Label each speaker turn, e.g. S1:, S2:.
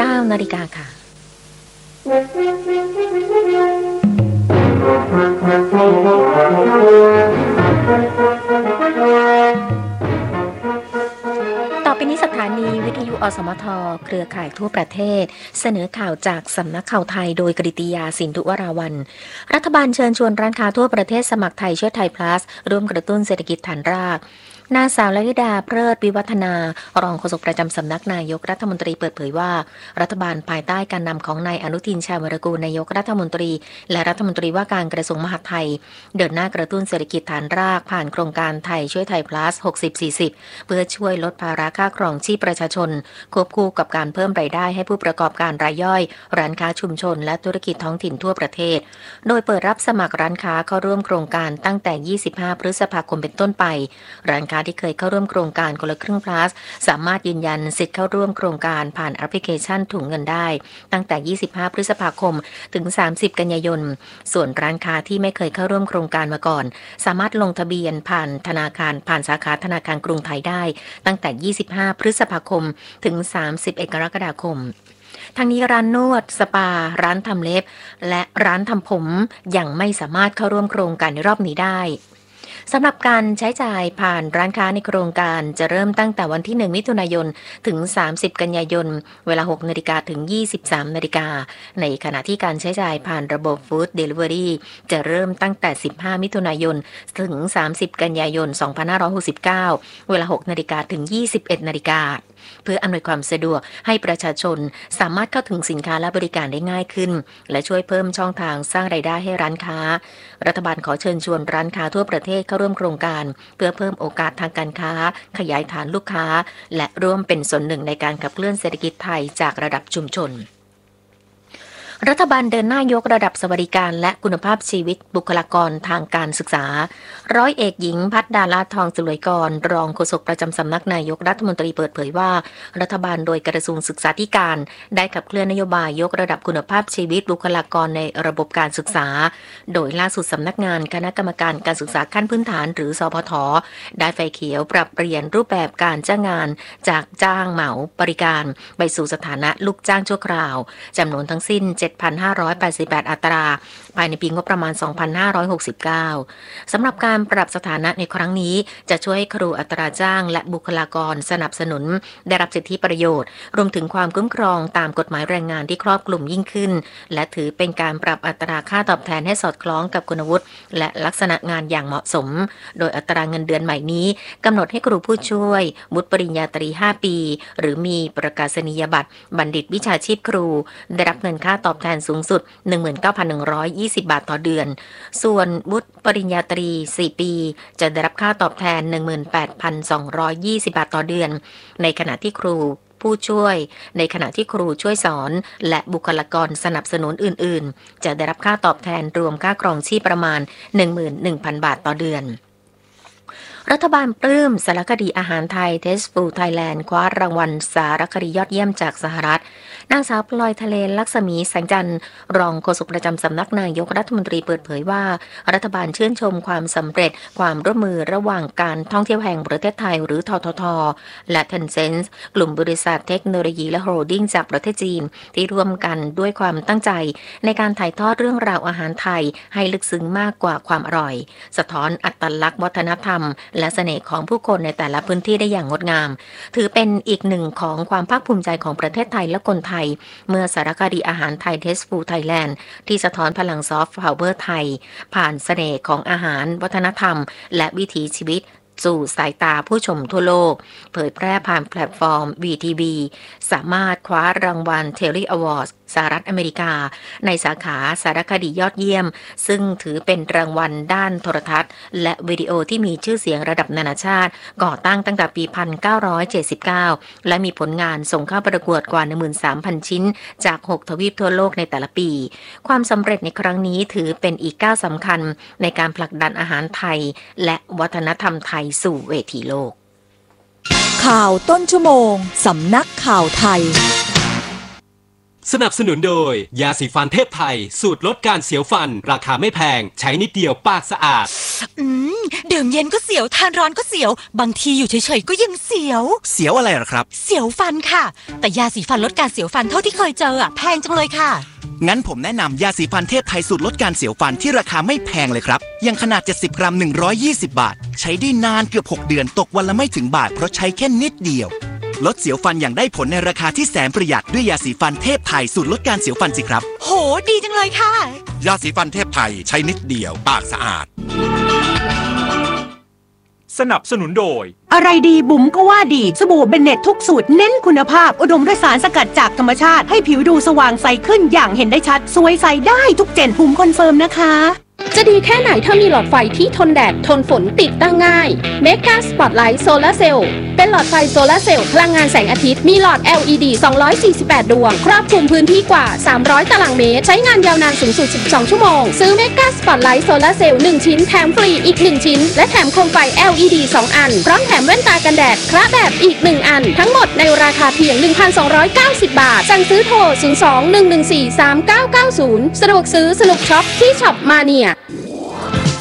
S1: 9 นาฬิกาค่ะต่อไปนี้สถานีวิทยุอสมทเครือข่ายทั่วประเทศเสนอข่าวจากสำนักข่าวไทยโดยกฤติยาสินธุวราวัลย์รัฐบาลเชิญชวนร้านค้าทั่วประเทศสมัครไทยช่วยไทยพลัสร่วมกระตุ้นเศรษฐกิจฐานรากนางสาวลลิดาเพลิดวิวัฒนารองโฆษกประจำสำนักนายกรัฐมนตรีเปิดเผยว่ารัฐบาลภายใต้การนำของนายอนุทินชาญวิรากูลนายกรัฐมนตรีและรัฐมนตรีว่าการกระทรวงมหาดไทยเดินหน้ากระตุ้นเศรษฐกิจฐานรากผ่านโครงการไทยช่วยไทยพลัส60-40เพื่อช่วยลดภาระค่าครองชีพประชาชนควบคู่กับการเพิ่มรายได้ให้ผู้ประกอบการรายย่อยร้านค้าชุมชนและธุรกิจท้องถิ่นทั่วประเทศโดยเปิดรับสมัครร้านค้าเข้าร่วมโครงการตั้งแต่25พฤษภาคมเป็นต้นไปร้านค้าที่เคยเข้าร่วมโครงการคนละครึ่งพลัสสามารถยืนยันสิทธิ์เข้าร่วมโครงการผ่านแอปพลิเคชันถุงเงินได้ตั้งแต่25พฤษภาคมถึง30กันยายนส่วนร้านค้าที่ไม่เคยเข้าร่วมโครงการมาก่อนสามารถลงทะเบียนผ่านธนาคารผ่านสาขาธนาคารกรุงไทยได้ตั้งแต่25พฤษภาคมถึง31กรกฎาคมทางนี้ร้านนวดสปาร้านทำเล็บและร้านทำผมยังไม่สามารถเข้าร่วมโครงการในรอบนี้ได้สำหรับการใช้จ่ายผ่านร้านค้าในโครงการจะเริ่มตั้งแต่วันที่1มิถุนายนถึง30กันยายนเวลา 6 นาฬิกาถึง 23 นาฬิกาในขณะที่การใช้จ่ายผ่านระบบฟู้ดเดลิเวอรี่จะเริ่มตั้งแต่15มิถุนายนถึง30กันยายน2569เวลา 6 นาฬิกาถึง 21 นาฬิกาเพื่ออำนวยความสะดวกให้ประชาชนสามารถเข้าถึงสินค้าและบริการได้ง่ายขึ้นและช่วยเพิ่มช่องทางสร้างรายได้ให้ร้านค้ารัฐบาลขอเชิญชวนร้านค้าทั่วประเทศเข้าร่วมโครงการเพื่อเพิ่มโอกาสทางการค้าขยายฐานลูกค้าและร่วมเป็นส่วนหนึ่งในการขับเคลื่อนเศรษฐกิจไทยจากระดับชุมชนรัฐบาลเดินหน้ายกระดับสวัสดิการและคุณภาพชีวิตบุคลากรทางการศึกษาร้อยเอกหญิงภัทรดาลาภทองสุรวยกรรองโฆษกประจำสำนักนายกรัฐมนตรีเปิดเผยว่ารัฐบาลโดยกระทรวงศึกษาธิการได้ขับเคลื่อนนโยบายยกระดับคุณภาพชีวิตบุคลากรในระบบการศึกษาโดยล่าสุดสำนักงานคณะกรรมการการศึกษาขั้นพื้นฐานหรือสพทได้ไฟเขียวปรับเปลี่ยนรูปแบบการจ้างงานจากจ้างเหมาบริการไปสู่สถานะลูกจ้างชั่วคราวจำนวนทั้งสิ้น 7,588 อัตราภายในปีงบประมาณ 2569 สำหรับการปรับสถานะในครั้งนี้จะช่วยให้ครูอัตราจ้างและบุคลากรสนับสนุนได้รับสิทธิประโยชน์รวมถึงความคุ้มครองตามกฎหมายแรงงานที่ครอบคลุมยิ่งขึ้นและถือเป็นการปรับอัตราค่าตอบแทนให้สอดคล้องกับคุณวุฒิและลักษณะงานอย่างเหมาะสมโดยอัตราเงินเดือนใหม่นี้กำหนดให้ครูผู้ช่วยวุฒิปริญญาตรี 5 ปีหรือมีประกาศนียบัตรบัณฑิตวิชาชีพครูได้รับเงินค่าตอบแทนสูงสุด 19,120 บาทต่อเดือนส่วนวุฒิปริญญาตรี 4 ปีจะได้รับค่าตอบแทน 18,220 บาทต่อเดือนในขณะที่ครูผู้ช่วยช่วยสอนและบุคลากรสนับสนุนอื่นๆจะได้รับค่าตอบแทนรวมค่าครองชีพประมาณ 11,000 บาทต่อเดือนรัฐบาลปลื้มสารคดีอาหารไทย Tasteful Thailand คว้ารางวัลสารคดียอดเยี่ยมจากสหรัฐนางสาวพลอยทะเลลักษมีแสงจันทร์รองโฆษกประจำสำนักนายกรัฐมนตรีเปิดเผยว่ารัฐบาลชื่นชมความสำเร็จความร่วมมือระหว่างการท่องเที่ยวแห่งประเทศไทยหรือทททและ Tencent กลุ่มบริษัทเทคโนโลยีและโฮลดิ้งจากประเทศจีนที่ร่วมกันด้วยความตั้งใจในการถ่ายทอดเรื่องราวอาหารไทยให้ลึกซึ้งมากกว่าความอร่อยสะท้อนอัตลักษณ์วัฒนธรรมและเสน่ห์ของผู้คนในแต่ละพื้นที่ได้อย่างงดงามถือเป็นอีกหนึ่งของความภาคภูมิใจของประเทศไทยและคนไทยเมื่อสารคดีอาหารไทย Tasteful Thailand ที่สะท้อนพลังซอฟต์พาวเวอร์ไทยผ่านเสน่ห์ของอาหารวัฒนธรรมและวิถีชีวิตสู่สายตาผู้ชมทั่วโลกเผยแพร่ผ่านแพลตฟอร์ม VTV สามารถคว้ารางวัล Telly Awards สหรัฐอเมริกาในสาขาสารคดียอดเยี่ยมซึ่งถือเป็นรางวัลด้านโทรทัศน์และวิดีโอที่มีชื่อเสียงระดับนานาชาติก่อตั้งแต่ปี 1979 และมีผลงานส่งเข้าประกวดกว่า 13,000 ชิ้นจาก 6 ทวีปทั่วโลกในแต่ละปีความสำเร็จในครั้งนี้ถือเป็นอีกก้าวสำคัญในการผลักดันอาหารไทยและวัฒนธรรมไทยสู่เวทีโลก
S2: ข่าวต้นชั่วโมงสำนักข่าวไทย
S3: สนับสนุนโดยยาสีฟันเทพไทยสูตรลดการเสียวฟันราคาไม่แพงใช้นิดเดียวปากสะอาด
S2: ดื่มเย็นก็เสียวทานร้อนก็เสียวบางทีอยู่เฉยๆก็ยังเสียว
S4: เสียวอะไรหรอครับ
S2: เสียวฟันค่ะแต่ยาสีฟันลดการเสียวฟันเท่าที่เคยเจอแพงจังเลยค่ะ
S4: งั้นผมแนะนำยาสีฟันเทพไทยสูตรลดการเสียวฟันที่ราคาไม่แพงเลยครับยังขนาด70 กรัม120 บาทใช้ได้นานเกือบ6 เดือนตกวันละไม่ถึงบาทเพราะใช้แค่นิดเดียวลดเสียวฟันอย่างได้ผลในราคาที่แสนประหยัดด้วยยาสีฟันเทพไทยสูตรลดการเสียวฟันสิครับ
S2: โหดีจังเลยค่ะ
S5: ยาสีฟันเทพไทยใช้นิดเดียวปากสะอาด
S3: สนับสนุนโดย
S6: อะไรดีบุ๋มก็ว่าดีสบู่เบนเน็ตทุกสูตรเน้นคุณภาพอุดมด้วยสารสกัดจากธรรมชาติให้ผิวดูสว่างใสขึ้นอย่างเห็นได้ชัดสวยใสได้ทุกเจนบุ๋มคอนเฟิร์มนะคะ
S7: จะดีแค่ไหนถ้ามีหลอดไฟที่ทนแดดทนฝนติดตั้งง่าย Mega Spotlight Solar Cell เป็นหลอดไฟโซลาร์เซลล์พลังงานแสงอาทิตย์มีหลอด LED 248 ดวงครอบคลุมพื้นที่กว่า300 ตารางเมตรใช้งานยาวนานสูงสุด12 ชั่วโมงซื้อ Mega Spotlight Solar Cell 1 ชิ้นแถมฟรีอีก1ชิ้นและแถมโคมไฟ LED 2 อันพร้อมแถมแว่นตากันแดดคละแบบอีก1อันทั้งหมดในราคาเพียง 1,290 บาทสั่งซื้อโทร 02-114-3990 สะดวกซื้อสนุกช็อปที่ช็อปมาเนีย